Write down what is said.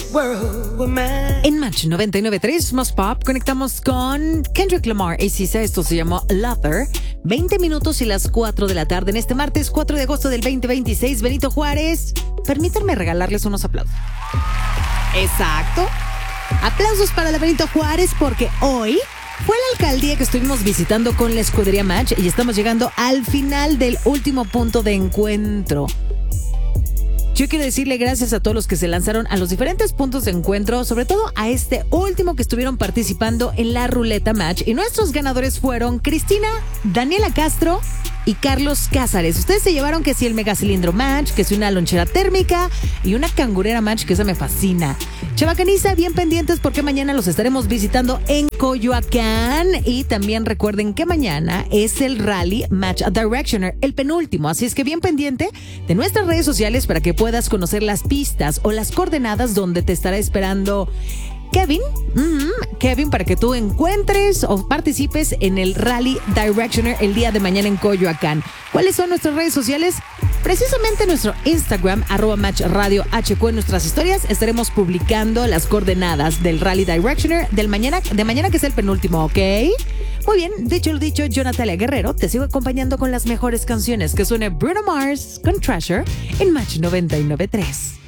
world were mine. En Match 99.3 Más Pop conectamos con Kendrick Lamar y Sisa. Esto se llamó Lover. 20 minutos y las 4 de la tarde en este martes 4 de agosto del 2026. Benito Juárez, permítanme regalarles unos aplausos. Exacto. Aplausos para la Benito Juárez porque hoy fue la alcaldía que estuvimos visitando con la escudería Match y estamos llegando al final del último punto de encuentro. Yo quiero decirle gracias a todos los que se lanzaron a los diferentes puntos de encuentro, sobre todo a este último que estuvieron participando en la ruleta Match. Y nuestros ganadores fueron Cristina, Daniela Castro y Carlos Cázares. Ustedes se llevaron que si el megacilindro Match, que si una lonchera térmica y una cangurera Match, que esa me fascina. Chabacaniza, bien pendientes porque mañana los estaremos visitando en Coyoacán. Y también recuerden que mañana es el Rally Match Directioner, el penúltimo. Así es que bien pendiente de nuestras redes sociales para que puedas conocer las pistas o las coordenadas donde te estará esperando Kevin. Kevin, para que tú encuentres o participes en el Rally Directioner el día de mañana en Coyoacán. ¿Cuáles son nuestras redes sociales? Precisamente nuestro Instagram, @MatchRadioHQ. En nuestras historias estaremos publicando las coordenadas del Rally Directioner de mañana, que es el penúltimo, ¿ok? Muy bien, dicho lo dicho, yo, Natalia Guerrero, te sigo acompañando con las mejores canciones. Que suene Bruno Mars con Treasure en Match 99.3.